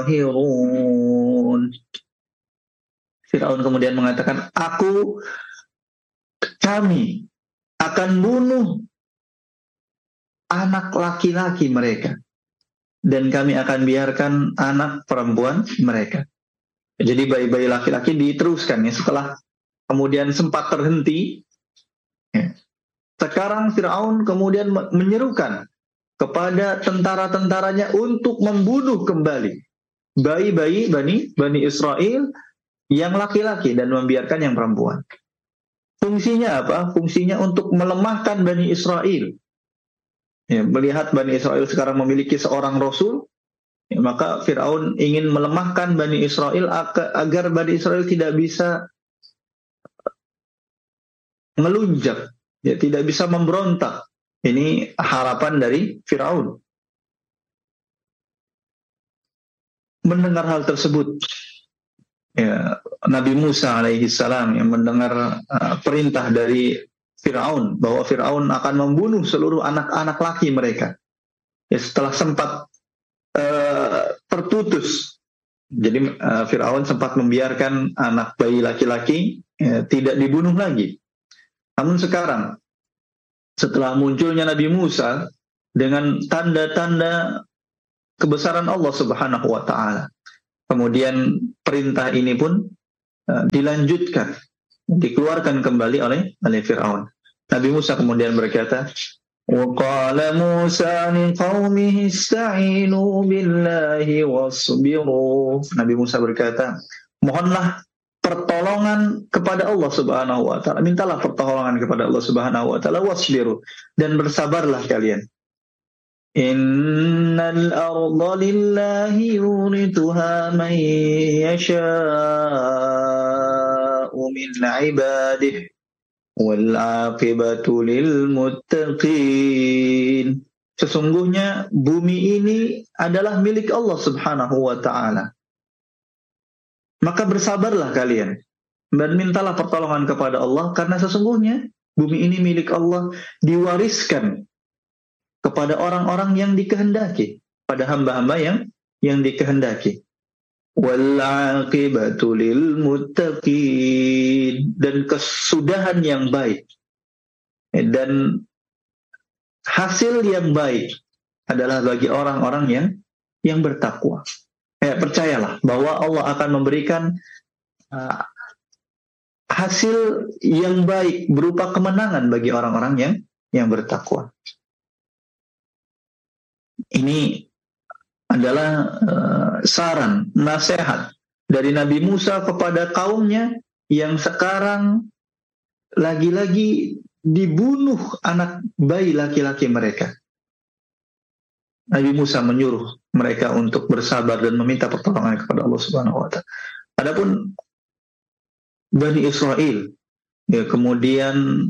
ظَاهِرُونَ. Firaun kemudian mengatakan, kami akan bunuh anak laki-laki mereka, dan kami akan biarkan anak perempuan mereka. Jadi bayi-bayi laki-laki diteruskan ya, setelah kemudian sempat terhenti. Ya. Sekarang Firaun kemudian menyerukan kepada tentara-tentaranya untuk membunuh kembali bayi-bayi Bani Israel yang laki-laki dan membiarkan yang perempuan. Fungsinya apa? Fungsinya untuk melemahkan Bani Israel. Ya, melihat Bani Israel sekarang memiliki seorang Rasul, ya, maka Fir'aun ingin melemahkan Bani Israel agar Bani Israel tidak bisa ngelunjak, ya, tidak bisa memberontak. Ini harapan dari Fir'aun. Mendengar hal tersebut, ya, Nabi Musa alaihissalam yang mendengar perintah dari Fir'aun bahwa Fir'aun akan membunuh seluruh anak-anak laki mereka. Ya, setelah sempat terputus, jadi Fir'aun sempat membiarkan anak bayi laki-laki tidak dibunuh lagi. Namun sekarang, setelah munculnya Nabi Musa dengan tanda-tanda kebesaran Allah Subhanahu wa Ta'ala, kemudian perintah ini pun dilanjutkan, dikeluarkan kembali oleh Fir'aun. Nabi Musa kemudian berkata, وَقَالَ مُوسَى لِقَوْمِهِ اسْتَعِينُوا بِاللَّهِ وَاصْبِرُوا. Nabi Musa berkata, mohonlah pertolongan kepada Allah Subhanahu wa Ta'ala, mintalah pertolongan kepada Allah Subhanahu wa Ta'ala, wasbiru, dan bersabarlah kalian. Innal arda lillahi yurithuha man yasha'u min 'ibadihi wal 'aqibatu lil muttaqin. Sesungguhnya bumi ini adalah milik Allah Subhanahu wa Ta'ala. Maka bersabarlah kalian dan mintalah pertolongan kepada Allah, karena sesungguhnya bumi ini milik Allah, diwariskan kepada orang-orang yang dikehendaki, pada hamba-hamba yang dikehendaki. Wal 'aqibatu lil muttaqin, dan kesudahan yang baik dan hasil yang baik adalah bagi orang-orang yang bertakwa. Percayalah bahwa Allah akan memberikan hasil yang baik berupa kemenangan bagi orang-orang yang bertakwa. Ini adalah saran, nasihat dari Nabi Musa kepada kaumnya yang sekarang lagi-lagi dibunuh anak bayi laki-laki mereka. Nabi Musa menyuruh mereka untuk bersabar dan meminta pertolongan kepada Allah Subhanahu wa Ta'ala. Adapun Bani Israel, ya, kemudian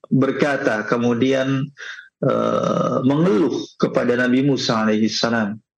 berkata, kemudian mengeluh kepada Nabi Musa alaihissalam,